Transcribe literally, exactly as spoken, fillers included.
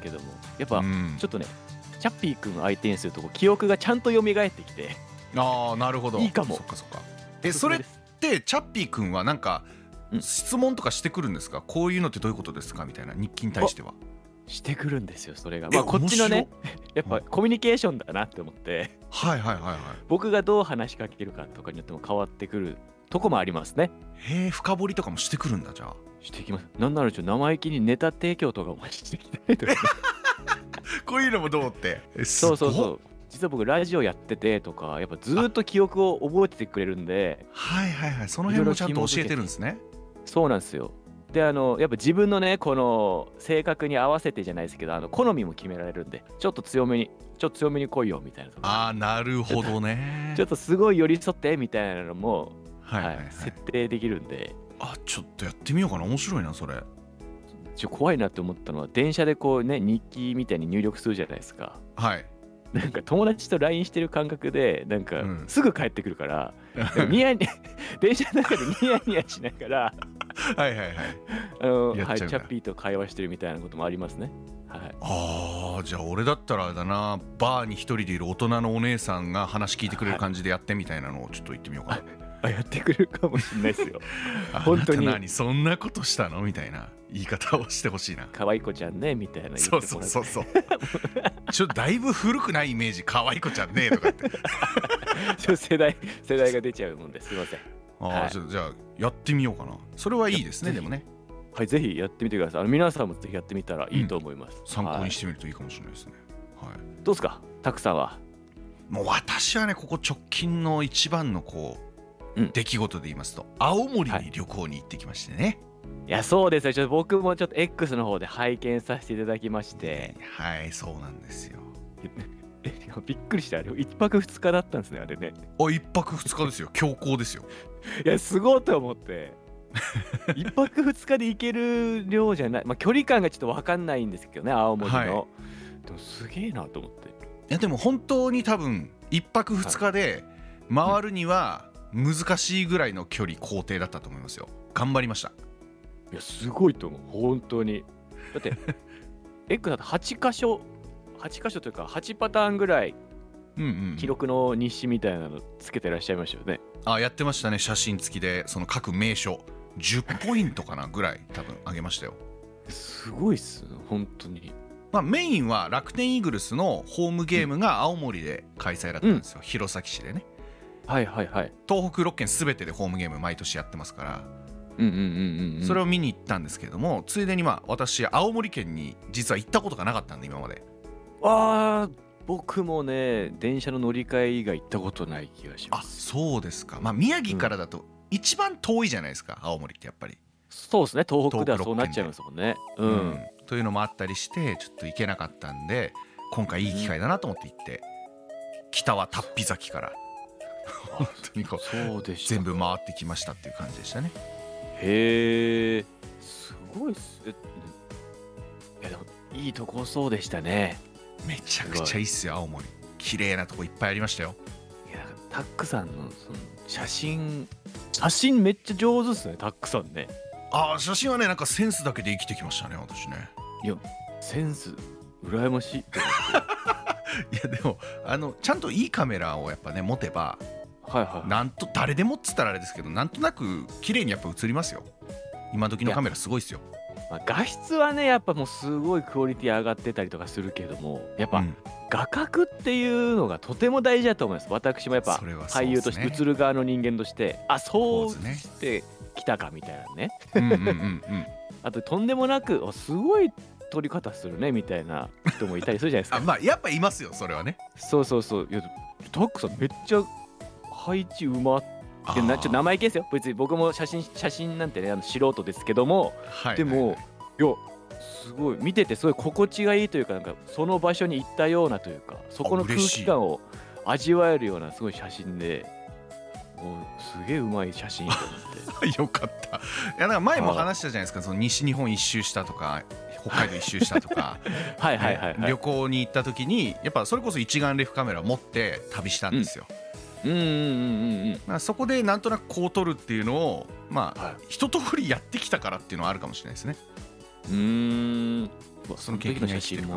けども、やっぱちょっとね、チャッピーくんを相手にすると記憶がちゃんと蘇ってきて、 ああなるほど、 いいかも。 そっかそっか。えそれってチャッピーくんはなんか質問とかしてくるんですか、こういうのってどういうことですかみたいな、日記に対しては。 してくるんですよ、それが。まあこっちのね、やっぱコミュニケーションだなって思って、 はいはいはいはい。 僕がどう話しかけるかとかによっても変わってくるとこもありますね。 へえ、深掘りとかもしてくるんだ。じゃあしてきます。なんならちょっと生意気にネタ提供とかもしてきたりとかこういうのもどうって。 そうそうそう、実は僕ラジオやっててとか、やっぱずっと記憶を覚えててくれるんで、 はいはいはい、その辺もちゃんと教えてるんですね。 そうなんですよ。で、あのやっぱ自分のねこの性格に合わせてじゃないですけど、あの好みも決められるんで、ちょっと強めにちょっと強めに来いよみたいな。 ああなるほどね。 ちょっとすごい寄り添ってみたいなのも、 はいはいはい、 設定できるんで。 あ、ちょっとやってみようかな。面白いなそれ。 ちょ怖いなって思ったのは、電車でこうね日記みたいに入力するじゃないですか。 はい。 なんか友達と ライン してる感覚で、なんかすぐ帰ってくるから、うん、ニヤニヤ電車の中でニヤニヤしながらはいはいはい、 あの、はい、チャッピーと会話してるみたいなこともありますね。はい、 ああ、じゃあ俺だったらだな、バーに一人でいる大人のお姉さんが話聞いてくれる感じでやってみたいなのをちょっと言ってみようかな。 あ、やってくれるかもしれないですよ。 本当に。あなた何そんなことしたのみたいな言い方をしてほしいな。 可愛い子ちゃんねみたいな言ってもらって。そうそうそうそうちょっとだいぶ古くないイメージ、可愛い子ちゃんねとかってちょ世代世代が出ちゃうもんですいません。 あ、はい、じゃあじゃあやってみようかな。それはいいですね。でもね、 はい、ぜひやってみてください。あの皆さんもぜひやってみたらいいと思います。 うん、参考にしてみるといいかもしれないですね。はい、 どうですかタクさんは。 もう私はね、ここ直近の一番のこう、うん、出来事で言いますと、青森に旅行に行ってきましてね。はい、 いやそうですよ。ちょっと僕もちょっと X の方で拝見させていただきまして、 はい、そうなんですよ。 びっくりした。あれいっぱくふつかだったんですね、あれね。 あ、いっぱくふつかですよ。強行ですよ。 いやすごいと思っていっぱくふつかで行ける量じゃない、まあ距離感がちょっと分かんないんですけどね、青森の、はい、でもすげえなと思って。 いやでも本当に多分いっぱくふつかで回るには難しいぐらいの距離工程だったと思いますよ。頑張りました。 いやすごいと思う本当に。だってX だとはちかしょはちかしょというかはちパターンぐらい記録の日誌みたいなのつけてらっしゃいましたよね。 うんうん、あ、やってましたね。写真付きでその各名所じゅっポイントかなぐらい多分あげましたよ。 すごいっす本当に。 まあ、メインは楽天イーグルスのホームゲームが青森で開催だったんですよ、うん、弘前市でね。 はいはいはい。 東北ろっけん全てでホームゲーム毎年やってますから、 うんうんうんうん、うん、 それを見に行ったんですけれども、ついでにまあ私青森県に実は行ったことがなかったんで今まで。 あー僕もね電車の乗り換え以外行ったことない気がします。 あ、そうですか。まあ宮城からだと一番遠いじゃないですか、うん、青森ってやっぱり。 そうですね、東北ではそうなっちゃいますもんね。うん、うん、 というのもあったりしてちょっと行けなかったんで、今回いい機会だなと思って行って、うん、北は龍飛崎から本当にこうそうでした全部回ってきましたっていう感じでしたね。 へえ、すごいっす。いやでもいいとこそうでしたね。 めちゃくちゃいいっすよ青森。綺麗なとこいっぱいありましたよ。 いやタックさんのその写真写真めっちゃ上手っすねタックさんね。 ああ、写真はねなんかセンスだけで生きてきましたね私ね。 いやセンス羨ましいっていやでもあのちゃんといいカメラをやっぱね持てば、 はいはい、 なんと誰でもっつったらあれですけど、なんとなく綺麗にやっぱ映りますよ。今時のカメラすごいっすよ。 まあ、画質はねやっぱもうすごいクオリティ上がってたりとかするけども、やっぱ、うん、画角っていうのがとても大事だと思います。私もやっぱ俳優として映る側の人間として、あ、そうしてきたかみたいなね。あととんでもなくすごい撮り方するねみたいな人もいたりするじゃないですか。 あ、まあやっぱいますよそれはね。 そうそうそう。いやタックさんめっちゃ配置うまって。ちょっと生意気ですよ別に。僕も写真写真なんてねあの素人ですけども、はい、でも、はい、いやすごい見ててすごい心地がいいというか、なんかその場所に行ったようなというか、そこの空気感を味わえるようなすごい写真で、もうすげえうまい写真と思ってよかった。いやなんか前も話したじゃないですか、その西日本一周したとか北海道一周したとかはいはいはい、はい、 旅行に行った時にやっぱそれこそ一眼レフカメラを持って旅したんですよ。うんうんうんうんうんうん、そこでなんとなくこう撮るっていうのをまあ、はい、一通りやってきたからっていうのはあるかもしれないですね。 うーん、 その経験が生きてるか